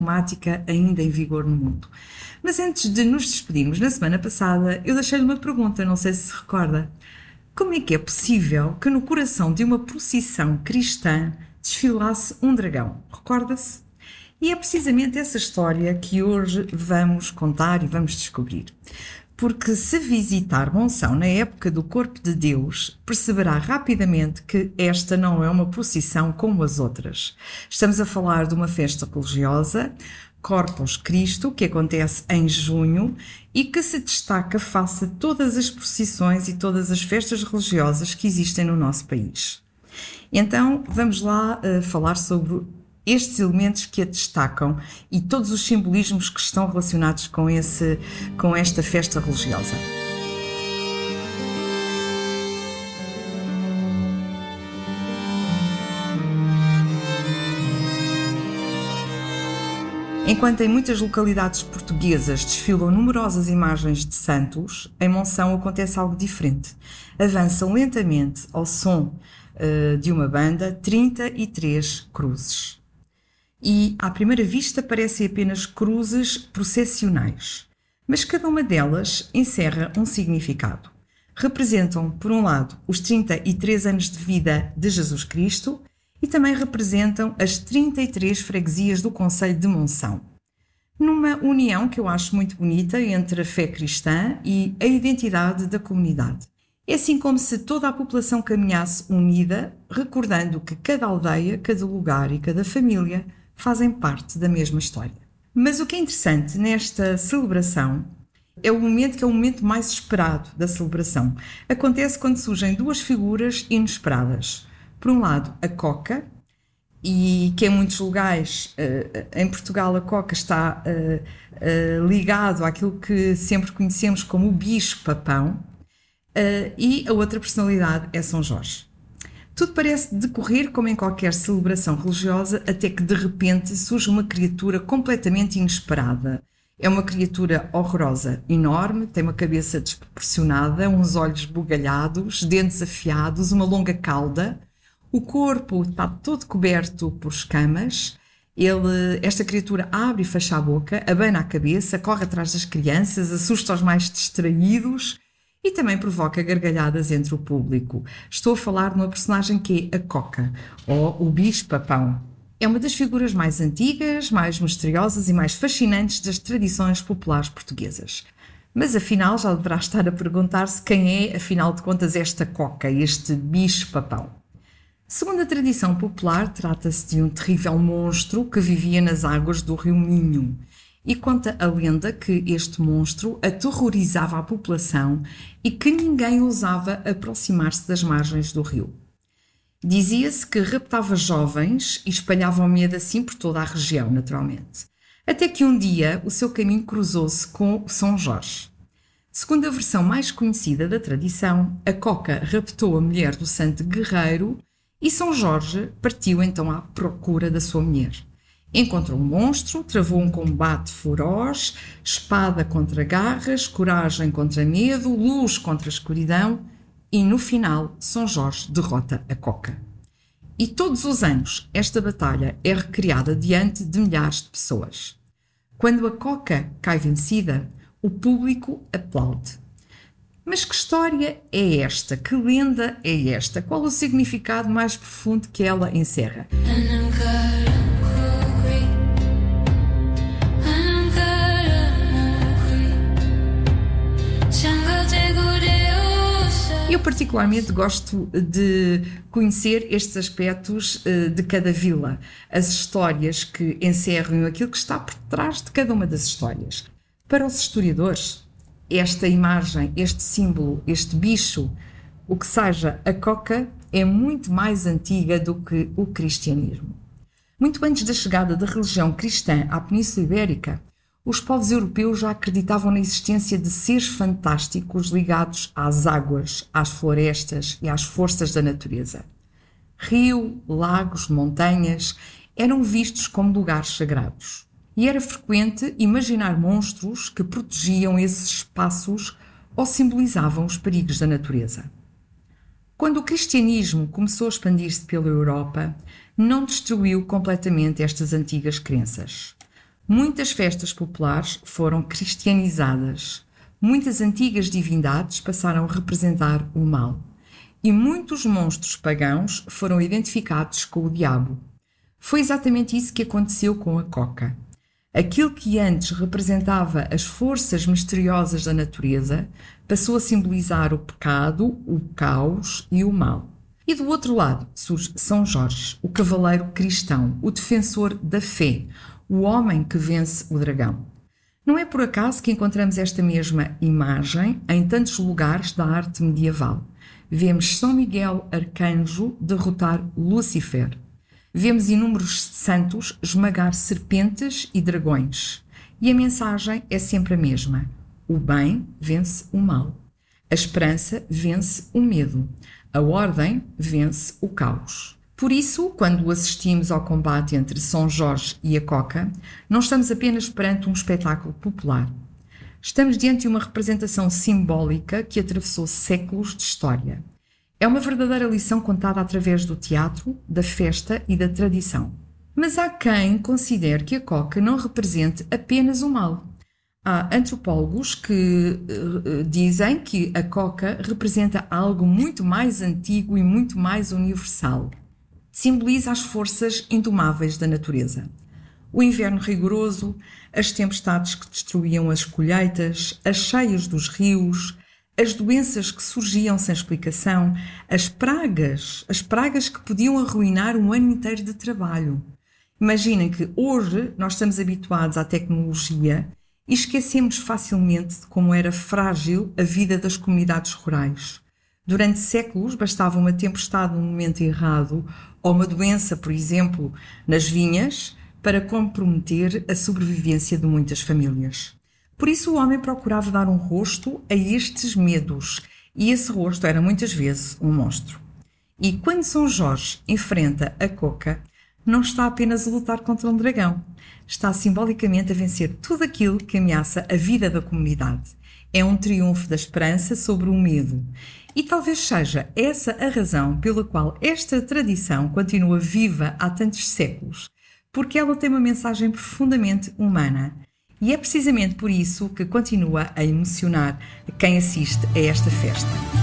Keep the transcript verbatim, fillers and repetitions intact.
diplomática ainda em vigor no mundo. Mas antes de nos despedirmos, na semana passada, eu deixei-lhe uma pergunta, não sei se se recorda. Como é que é possível que no coração de uma procissão cristã desfilasse um dragão? Recorda-se? E é precisamente essa história que hoje vamos contar e vamos descobrir. Porque se visitar Monção na época do Corpo de Deus, perceberá rapidamente que esta não é uma procissão como as outras. Estamos a falar de uma festa religiosa, Corpus Christi, que acontece em junho e que se destaca face a todas as procissões e todas as festas religiosas que existem no nosso país. Então, vamos lá uh, falar sobre estes elementos que a destacam e todos os simbolismos que estão relacionados com, esse, com esta festa religiosa. Enquanto em muitas localidades portuguesas desfilam numerosas imagens de santos, em Monção acontece algo diferente. Avançam lentamente, ao som uh, de uma banda, trinta e três cruzes. E, à primeira vista, parecem apenas cruzes processionais. Mas cada uma delas encerra um significado. Representam, por um lado, os trinta e três anos de vida de Jesus Cristo, e também representam as trinta e três freguesias do concelho de Monção. Numa união que eu acho muito bonita entre a fé cristã e a identidade da comunidade. É assim como se toda a população caminhasse unida, recordando que cada aldeia, cada lugar e cada família fazem parte da mesma história. Mas o que é interessante nesta celebração é o momento que é o momento mais esperado da celebração. Acontece quando surgem duas figuras inesperadas. Por um lado, a coca, e que em muitos lugares, em Portugal, a coca está ligado àquilo que sempre conhecemos como o bicho-papão, e a outra personalidade é São Jorge. Tudo parece decorrer como em qualquer celebração religiosa, até que de repente surge uma criatura completamente inesperada. É uma criatura horrorosa, enorme, tem uma cabeça desproporcionada, uns olhos bugalhados, dentes afiados, uma longa cauda. O corpo está todo coberto por escamas. Ele, esta criatura abre e fecha a boca, abana a cabeça, corre atrás das crianças, assusta os mais distraídos e também provoca gargalhadas entre o público. Estou a falar de uma personagem que é a Coca, ou o bicho-papão. É uma das figuras mais antigas, mais misteriosas e mais fascinantes das tradições populares portuguesas. Mas afinal já deverá estar a perguntar-se quem é, afinal de contas, esta Coca, este bicho-papão. Segundo a tradição popular, trata-se de um terrível monstro que vivia nas águas do rio Minho. E conta a lenda que este monstro aterrorizava a população e que ninguém ousava aproximar-se das margens do rio. Dizia-se que raptava jovens e espalhava o medo assim por toda a região, naturalmente. Até que um dia o seu caminho cruzou-se com São Jorge. Segundo a versão mais conhecida da tradição, a Coca raptou a mulher do santo guerreiro e São Jorge partiu então à procura da sua mulher. Encontrou um monstro, travou um combate feroz, espada contra garras, coragem contra medo, luz contra a escuridão e, no final, São Jorge derrota a Coca. E todos os anos esta batalha é recriada diante de milhares de pessoas. Quando a Coca cai vencida, o público aplaude. Mas que história é esta? Que lenda é esta? Qual o significado mais profundo que ela encerra? Eu particularmente gosto de conhecer estes aspectos de cada vila, as histórias que encerram aquilo que está por trás de cada uma das histórias. Para os historiadores, esta imagem, este símbolo, este bicho, o que seja a Coca, é muito mais antiga do que o cristianismo. Muito antes da chegada da religião cristã à Península Ibérica, os povos europeus já acreditavam na existência de seres fantásticos ligados às águas, às florestas e às forças da natureza. Rio, lagos, montanhas eram vistos como lugares sagrados. E era frequente imaginar monstros que protegiam esses espaços ou simbolizavam os perigos da natureza. Quando o cristianismo começou a expandir-se pela Europa, não destruiu completamente estas antigas crenças. Muitas festas populares foram cristianizadas. Muitas antigas divindades passaram a representar o mal. E muitos monstros pagãos foram identificados com o diabo. Foi exatamente isso que aconteceu com a coca. Aquilo que antes representava as forças misteriosas da natureza passou a simbolizar o pecado, o caos e o mal. E do outro lado surge São Jorge, o cavaleiro cristão, o defensor da fé, o homem que vence o dragão. Não é por acaso que encontramos esta mesma imagem em tantos lugares da arte medieval. Vemos São Miguel Arcanjo derrotar Lúcifer. Vemos inúmeros santos esmagar serpentes e dragões. E a mensagem é sempre a mesma. O bem vence o mal. A esperança vence o medo. A ordem vence o caos. Por isso, quando assistimos ao combate entre São Jorge e a coca, não estamos apenas perante um espetáculo popular. Estamos diante de uma representação simbólica que atravessou séculos de história. É uma verdadeira lição contada através do teatro, da festa e da tradição. Mas há quem considere que a coca não represente apenas o mal. Há antropólogos que uh, dizem que a coca representa algo muito mais antigo e muito mais universal. Simboliza as forças indomáveis da natureza. O inverno rigoroso, as tempestades que destruíam as colheitas, as cheias dos rios, as doenças que surgiam sem explicação, as pragas, as pragas que podiam arruinar um ano inteiro de trabalho. Imaginem que hoje nós estamos habituados à tecnologia e esquecemos facilmente de como era frágil a vida das comunidades rurais. Durante séculos bastava uma tempestade no momento errado ou uma doença, por exemplo, nas vinhas, para comprometer a sobrevivência de muitas famílias. Por isso o homem procurava dar um rosto a estes medos, e esse rosto era muitas vezes um monstro. E quando São Jorge enfrenta a coca, não está apenas a lutar contra um dragão, está simbolicamente a vencer tudo aquilo que ameaça a vida da comunidade. É um triunfo da esperança sobre o medo. E talvez seja essa a razão pela qual esta tradição continua viva há tantos séculos, porque ela tem uma mensagem profundamente humana. E é precisamente por isso que continua a emocionar quem assiste a esta festa.